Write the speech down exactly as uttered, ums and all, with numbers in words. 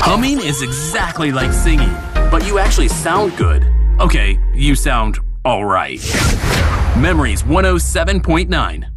Humming is exactly like singing, but you actually sound good. Okay, you sound alright. Memories one oh seven point nine.